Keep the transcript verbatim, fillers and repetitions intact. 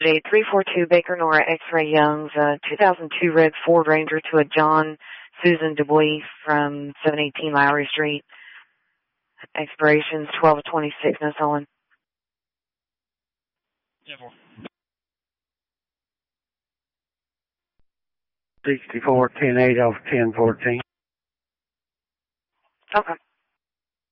eight three four two Baker Nora X-Ray Youngs, uh, two thousand two red Ford Ranger to a John Susan DeBuy from seven eighteen Lowry Street. Expirations twelve twenty-six, no stolen. Yeah, four. sixty-four ten eight off ten fourteen. Okay.